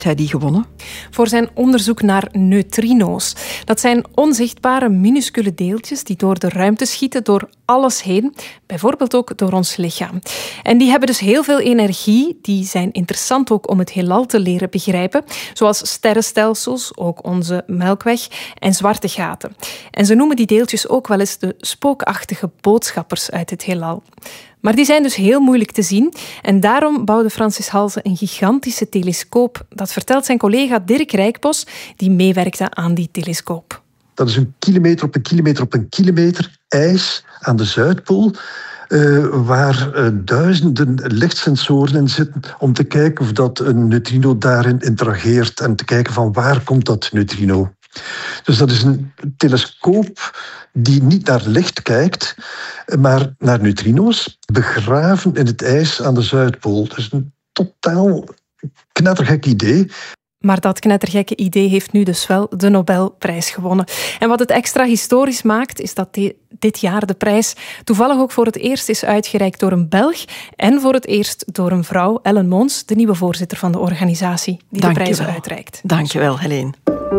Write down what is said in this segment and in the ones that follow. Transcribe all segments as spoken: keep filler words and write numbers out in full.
Hij die gewonnen? Voor zijn onderzoek naar neutrino's. Dat zijn onzichtbare, minuscule deeltjes die door de ruimte schieten, door alles heen. Bijvoorbeeld ook door ons lichaam. En die hebben dus heel veel energie. Die zijn interessant ook om het heelal te leren begrijpen. Zoals sterrenstelsels, ook onze Melkweg en zwarte gaten. En ze noemen die deeltjes ook wel eens de spookachtige boodschappers uit het heelal. Maar die zijn dus heel moeilijk te zien. En daarom bouwde Francis Halse een gigantische telescoop. Dat vertelt zijn collega Dirk Rijkbos, die meewerkte aan die telescoop. Dat is een kilometer op een kilometer op een kilometer ijs aan de Zuidpool, Uh, waar uh, duizenden lichtsensoren in zitten om te kijken of dat een neutrino daarin interageert en te kijken van waar komt dat neutrino. Dus dat is een telescoop die niet naar licht kijkt, maar naar neutrino's, begraven in het ijs aan de Zuidpool. Dat is een totaal knettergek idee. Maar dat knettergekke idee heeft nu dus wel de Nobelprijs gewonnen. En wat het extra historisch maakt, is dat de, dit jaar de prijs toevallig ook voor het eerst is uitgereikt door een Belg en voor het eerst door een vrouw, Ellen Moons, de nieuwe voorzitter van de organisatie die Dank de prijs je wel. uitreikt. Dank je wel, Helene.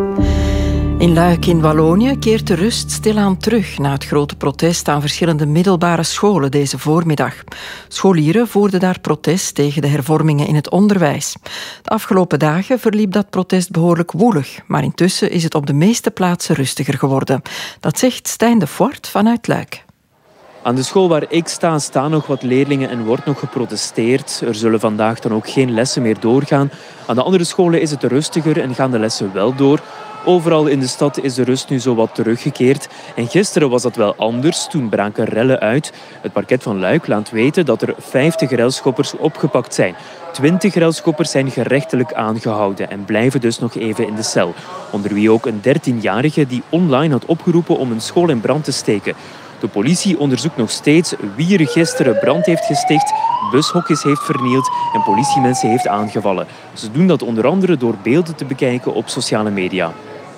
In Luik in Wallonië keert de rust stilaan terug na het grote protest aan verschillende middelbare scholen deze voormiddag. Scholieren voerden daar protest tegen de hervormingen in het onderwijs. De afgelopen dagen verliep dat protest behoorlijk woelig, maar intussen is het op de meeste plaatsen rustiger geworden. Dat zegt Stijn de Voort vanuit Luik. Aan de school waar ik sta, staan nog wat leerlingen en wordt nog geprotesteerd. Er zullen vandaag dan ook geen lessen meer doorgaan. Aan de andere scholen is het rustiger en gaan de lessen wel door. Overal in de stad is de rust nu zo wat teruggekeerd. En gisteren was dat wel anders. Toen braken rellen uit. Het parket van Luik laat weten dat er vijftig relschoppers opgepakt zijn. twintig relschoppers zijn gerechtelijk aangehouden en blijven dus nog even in de cel. Onder wie ook een dertienjarige die online had opgeroepen om een school in brand te steken. De politie onderzoekt nog steeds wie er gisteren brand heeft gesticht, bushokjes heeft vernield en politiemensen heeft aangevallen. Ze doen dat onder andere door beelden te bekijken op sociale media.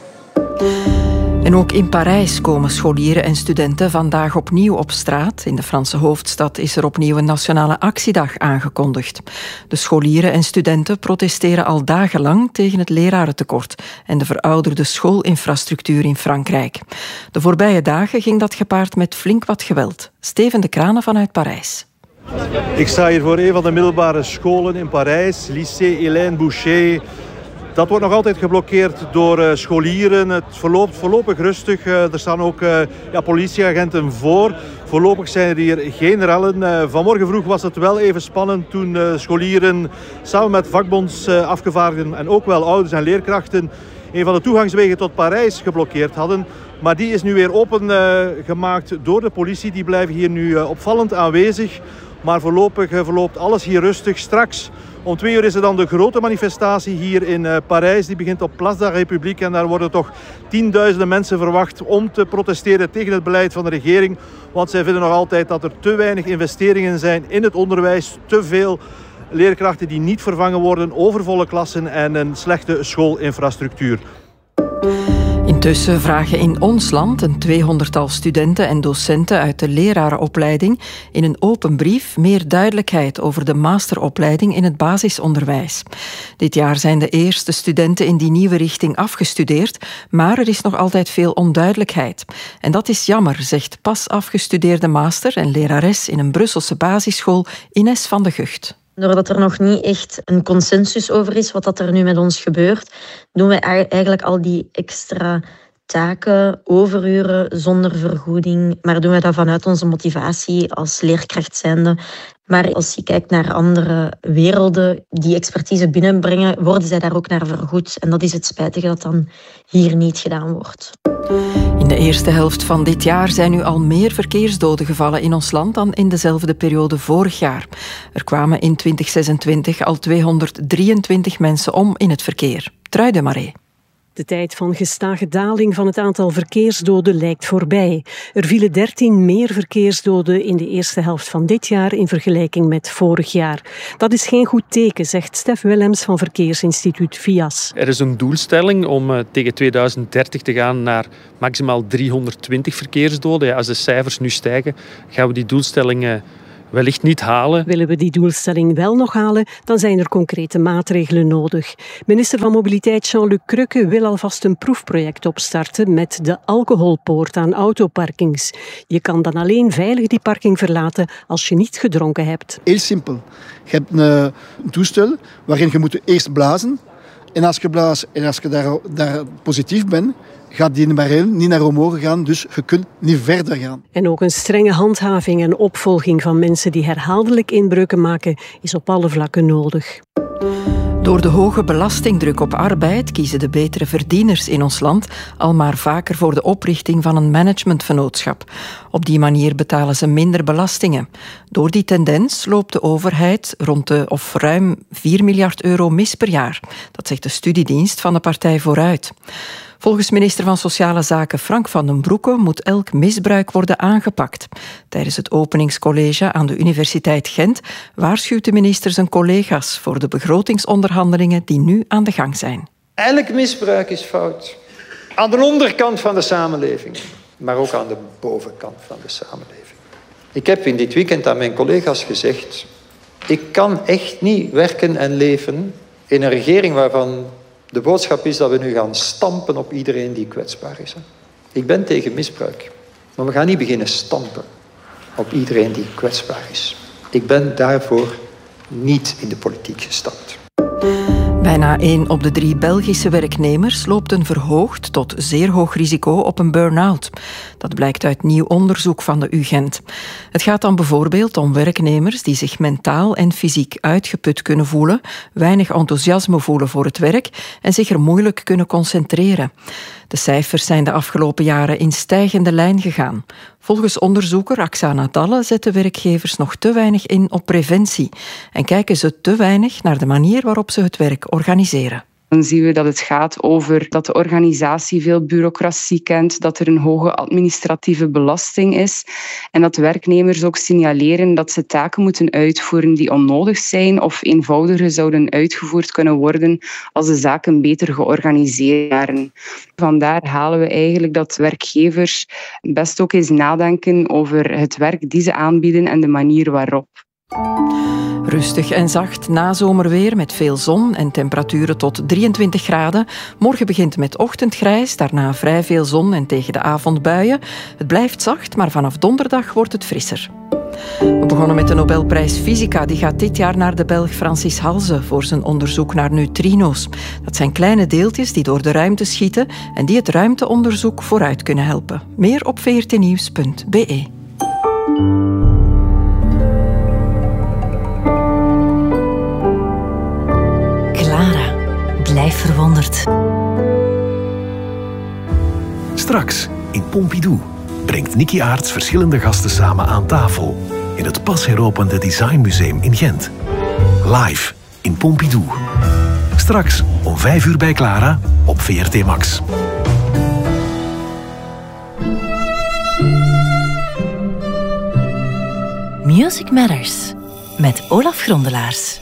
En ook in Parijs komen scholieren en studenten vandaag opnieuw op straat. In de Franse hoofdstad is er opnieuw een nationale actiedag aangekondigd. De scholieren en studenten protesteren al dagenlang tegen het lerarentekort en de verouderde schoolinfrastructuur in Frankrijk. De voorbije dagen ging dat gepaard met flink wat geweld. Steven de Kranen vanuit Parijs. Ik sta hier voor een van de middelbare scholen in Parijs, lycée Hélène Boucher. Dat wordt nog altijd geblokkeerd door uh, scholieren. Het verloopt voorlopig rustig. Uh, er staan ook uh, ja, politieagenten voor. Voorlopig zijn er hier geen rellen. Uh, vanmorgen vroeg was het wel even spannend toen uh, scholieren samen met vakbondsafgevaardigden uh, en ook wel ouders en leerkrachten een van de toegangswegen tot Parijs geblokkeerd hadden. Maar die is nu weer opengemaakt uh, door de politie. Die blijven hier nu uh, opvallend aanwezig. Maar voorlopig uh, verloopt alles hier rustig. Straks om twee uur is er dan de grote manifestatie hier in uh, Parijs. Die begint op Place de la République en daar worden toch tienduizenden mensen verwacht om te protesteren tegen het beleid van de regering. Want zij vinden nog altijd dat er te weinig investeringen zijn in het onderwijs. Te veel leerkrachten die niet vervangen worden, overvolle klassen en een slechte schoolinfrastructuur. Intussen vragen in ons land een tweehonderdtal studenten en docenten uit de lerarenopleiding in een open brief meer duidelijkheid over de masteropleiding in het basisonderwijs. Dit jaar zijn de eerste studenten in die nieuwe richting afgestudeerd, maar er is nog altijd veel onduidelijkheid. En dat is jammer, zegt pas afgestudeerde master en lerares in een Brusselse basisschool Ines van de Gucht. Doordat er nog niet echt een consensus over is wat er nu met ons gebeurt, doen we eigenlijk al die extra taken, overuren zonder vergoeding. Maar doen we dat vanuit onze motivatie als leerkracht zijnde. Maar als je kijkt naar andere werelden die expertise binnenbrengen, worden zij daar ook naar vergoed. En dat is het spijtige dat dan hier niet gedaan wordt. In de eerste helft van dit jaar zijn nu al meer verkeersdoden gevallen in ons land dan in dezelfde periode vorig jaar. Er kwamen in twintig zesentwintig al tweehonderddrieëntwintig mensen om in het verkeer. Truide Maré. De tijd van gestage daling van het aantal verkeersdoden lijkt voorbij. Er vielen dertien meer verkeersdoden in de eerste helft van dit jaar in vergelijking met vorig jaar. Dat is geen goed teken, zegt Stef Willems van Verkeersinstituut V I A S. Er is een doelstelling om uh, tegen tweeduizend dertig te gaan naar maximaal driehonderdtwintig verkeersdoden. Ja, als de cijfers nu stijgen, gaan we die doelstelling uh, wellicht niet halen. Willen we die doelstelling wel nog halen, dan zijn er concrete maatregelen nodig. Minister van Mobiliteit Jean-Luc Crukke wil alvast een proefproject opstarten met de alcoholpoort aan autoparkings. Je kan dan alleen veilig die parking verlaten als je niet gedronken hebt. Heel simpel. Je hebt een toestel waarin je moet eerst blazen. En als je blaast en als je daar, daar positief bent, gaat die barrel niet naar omhoog gaan, dus je kunt niet verder gaan. En ook een strenge handhaving en opvolging van mensen die herhaaldelijk inbreuken maken is op alle vlakken nodig. Door de hoge belastingdruk op arbeid kiezen de betere verdieners in ons land al maar vaker voor de oprichting van een managementvennootschap. Op die manier betalen ze minder belastingen. Door die tendens loopt de overheid rond de of ruim vier miljard euro mis per jaar. Dat zegt de studiedienst van de partij Vooruit. Volgens minister van Sociale Zaken Frank van den Broeke moet elk misbruik worden aangepakt. Tijdens het openingscollege aan de Universiteit Gent waarschuwt de minister zijn collega's voor de begrotingsonderhandelingen die nu aan de gang zijn. Elk misbruik is fout. Aan de onderkant van de samenleving, maar ook aan de bovenkant van de samenleving. Ik heb in dit weekend aan mijn collega's gezegd, ik kan echt niet werken en leven in een regering waarvan de boodschap is dat we nu gaan stampen op iedereen die kwetsbaar is. Ik ben tegen misbruik, maar we gaan niet beginnen stampen op iedereen die kwetsbaar is. Ik ben daarvoor niet in de politiek gestapt. Bijna één op de drie Belgische werknemers loopt een verhoogd tot zeer hoog risico op een burn-out. Dat blijkt uit nieuw onderzoek van de U Gent. Het gaat dan bijvoorbeeld om werknemers die zich mentaal en fysiek uitgeput kunnen voelen, weinig enthousiasme voelen voor het werk en zich er moeilijk kunnen concentreren. De cijfers zijn de afgelopen jaren in stijgende lijn gegaan. Volgens onderzoeker Aksana Dalle zetten werkgevers nog te weinig in op preventie en kijken ze te weinig naar de manier waarop ze het werk organiseren. Dan zien we dat het gaat over dat de organisatie veel bureaucratie kent, dat er een hoge administratieve belasting is en dat werknemers ook signaleren dat ze taken moeten uitvoeren die onnodig zijn of eenvoudiger zouden uitgevoerd kunnen worden als de zaken beter georganiseerd waren. Vandaar halen we eigenlijk dat werkgevers best ook eens nadenken over het werk die ze aanbieden en de manier waarop. Rustig en zacht nazomerweer met veel zon en temperaturen tot drieëntwintig graden. Morgen begint met ochtendgrijs, daarna vrij veel zon en tegen de avond buien. Het blijft zacht, maar vanaf donderdag wordt het frisser. We begonnen met de Nobelprijs Fysica. Die gaat dit jaar naar de Belg Francis Halse voor zijn onderzoek naar neutrino's. Dat zijn kleine deeltjes die door de ruimte schieten en die het ruimteonderzoek vooruit kunnen helpen. Meer op v r t nieuws punt b e. Blijf verwonderd. Straks in Pompidou brengt Nicky Aarts verschillende gasten samen aan tafel in het pas heropende Designmuseum in Gent. Live in Pompidou. Straks om vijf uur bij Clara op V R T Max. Music Matters met Olaf Grondelaars.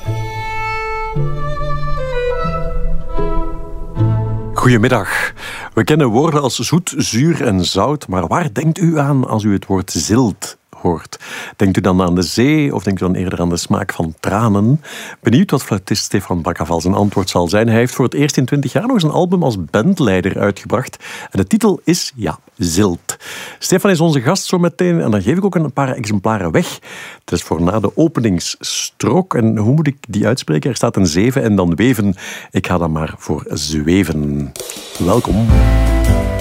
Goedemiddag. We kennen woorden als zoet, zuur en zout, maar waar denkt u aan als u het woord zilt hoort? Denkt u dan aan de zee of denkt u dan eerder aan de smaak van tranen? Benieuwd wat fluitist Stefan Bakkeval zijn antwoord zal zijn. Hij heeft voor het eerst in twintig jaar nog eens een album als bandleider uitgebracht. En de titel is, ja, Zilt. Stefan is onze gast zo meteen en dan geef ik ook een paar exemplaren weg. Het is voor na de openingsstrook. En hoe moet ik die uitspreken? Er staat een zeven en dan weven. Ik ga dan maar voor zweven. Welkom.